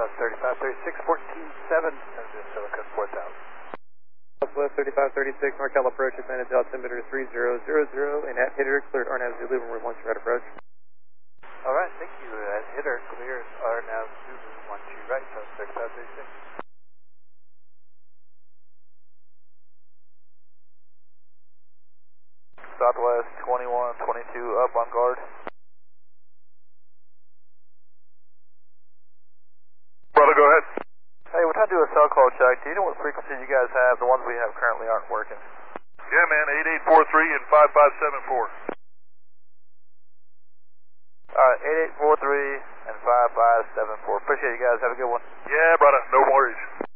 Southwest 3536, 14-7, Silica 4000. Southwest 3536, NorCal approach, advantage altimeter 3000, and at hitter, clear RNAV Zulu, room 1 right approach. Alright, thank you. At hitter, clear RNAV Zulu, 1 right, Southwest 3536. Southwest 2122 up on guard. Brother, go ahead. Hey, we're trying to do a cell call check. Do you know what frequency you guys have? The ones we have currently aren't working. Yeah, man, 8843 and 5574. Alright, 8843 and 5574. Appreciate you guys. Have a good one. Yeah, brother, no worries.